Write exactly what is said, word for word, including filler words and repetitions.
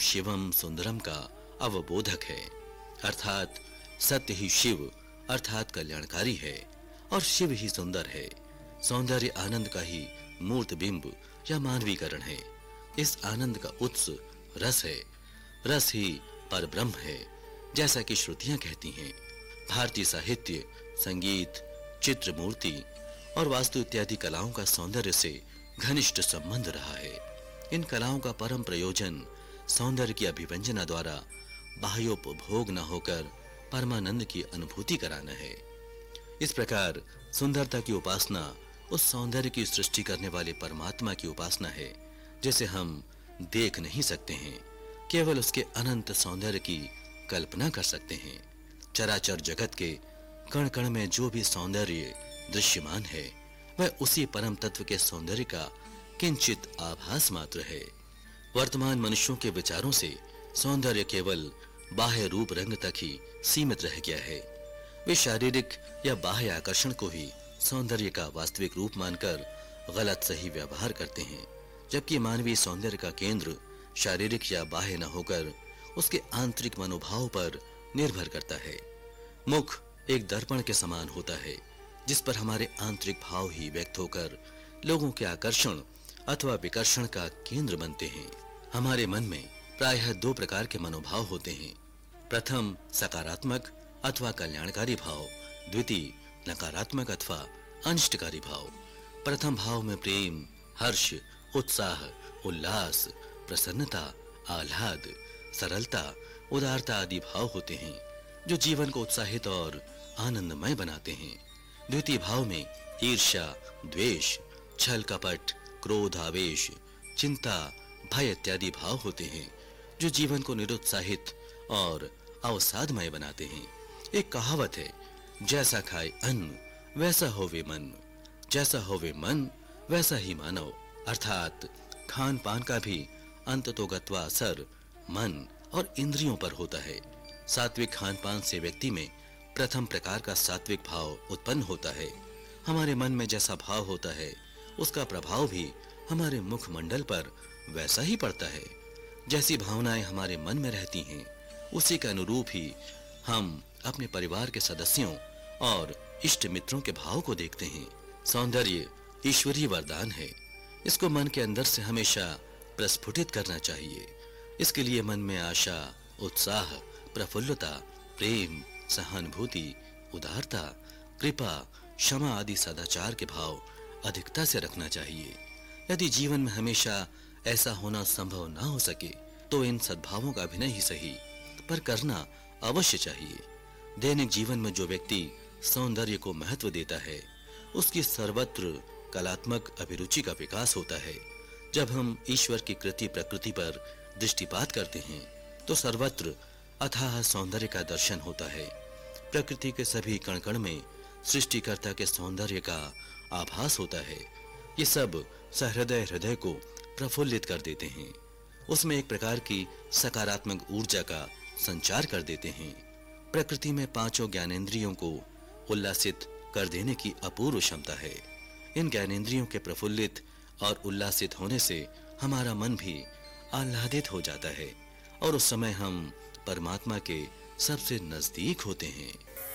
शिवम सुंदरम का अवबोधक है, अर्थात सत्य ही शिव अर्थात कल्याणकारी है और शिव ही सुंदर है। सौंदर्य आनंद का ही मूर्त बिंब या मानवीकरण है। इस आनंद का उत्स रस है। रस ही परब्रह्म है, जैसा कि श्रुतियां कहती हैं। भारतीय साहित्य, संगीत, चित्र, मूर्ति और वास्तु इत्यादि कलाओं का सौंदर्य से घनिष्ठ संबंध रहा है। इन कलाओं का परम प्रयोजन सौंदर्य की अभिव्यंजना द्वारा बाह्योपभोग न होकर परमानंद की अनुभूति कराना है। इस प्रकार सुंदरता की उपासना उस सौंदर्य की सृष्टि करने वाले परमात्मा की उपासना है, जिसे हम देख नहीं सकते हैं, केवल उसके अनंत सौंदर्य की कल्पना कर सकते हैं। चराचर जगत के कण कण में जो भी सौंदर्य दृश्यमान है, वह उसी परम तत्व के सौंदर्य का किंचित आभास मात्र है। वर्तमान मनुष्यों के विचारों से सौंदर्य केवल बाह्य रूप रंग तक ही सीमित रह गया है। वे शारीरिक या बाह्य आकर्षण को ही सौंदर्य का वास्तविक रूप मानकर गलत सही व्यवहार करते हैं, जबकि मानवीय सौंदर्य का केंद्र शारीरिक या बाह्य न होकर उसके आंतरिक मनोभाव पर निर्भर करता है। मुख एक दर्पण के समान होता है, जिस पर हमारे आंतरिक भाव ही व्यक्त होकर लोगों के आकर्षण अथवा विकर्षण का केंद्र बनते हैं। हमारे मन में प्रायः दो प्रकार के मनोभाव होते हैं। प्रथम सकारात्मक अथवा कल्याणकारी भाव, द्वितीय नकारात्मक अथवा अनिष्टकारी भाव। प्रथम भाव में प्रेम, हर्ष, उत्साह, उल्लास, प्रसन्नता, आह्लाद, सरलता, उदारता आदि भाव होते हैं, जो जीवन को उत्साहित और आनंदमय बनाते हैं। द्वितीय भाव में ईर्ष्या, द्वेष, छल कपट, क्रोध, आवेश, चिंता, भय इत्यादि भाव होते हैं, जो जीवन को निरुत्साहित और अवसादमय बनाते हैं। एक कहावत है, जैसा खाए अन्न वैसा होवे मन, जैसा होवे मन वैसा ही मानव। अर्थात खान पान का भी अंततोगत्वा असर मन और इंद्रियों पर होता है। सात्विक खान पान से व्यक्ति में प्रथम प्रकार का सात्विक भाव उत्पन्न होता है। हमारे मन में जैसा भाव होता है, उसका प्रभाव भी हमारे मुखमंडल पर वैसा ही पड़ता है। जैसी भावनाएं हमारे मन में रहती हैं, उसी के अनुरूप ही हम अपने परिवार के सदस्यों और इष्ट मित्रों के भाव को देखते हैं। सौंदर्य ईश्वरीय वरदान है। इसको मन के अंदर से हमेशा प्रस्फुटित करना चाहिए। इसके लिए मन में आशा, उत्साह, प्रफुल्लता, प्रेम, सहानुभूति, उदारता, कृपा, क्षमा आदि सदाचार के भाव अधिकता से रखना चाहिए। यदि जीवन में हमेशा ऐसा होना संभव ना हो सके, तो इन सद्भावों का अभिनय ही सही, पर करना अवश्य चाहिए। दैनिक जीवन में जो व्यक्ति सौंदर्य को महत्व देता है, उसकी सर्वत्र कलात्मक अभिरुचि का विकास होता है। जब हम ईश्वर की कृति प्रकृति पर दृष्टिपात करते हैं, तो सर्वत्र अथाह सौंदर्य का दर्शन होता है। प्रकृति के सभी कण कण में सृष्टिकर्ता के सौंदर्य का आभास होता है। ये सब सहृदय हृदय को प्रफुल्लित कर देते हैं। उसमें एक प्रकार की सकारात्मक ऊर्जा का संचार कर देते हैं। प्रकृति में पांचों ज्ञानेंद्रियों को उल्लासित कर देने की अपूर्व क्षमता है। इन ज्ञानेंद्रियों के प्रफुल्लित और उल्लासित होने से हमारा मन भी आह्लादित हो जाता है और उस समय हम परमात्मा के सबसे नजदीक होते हैं।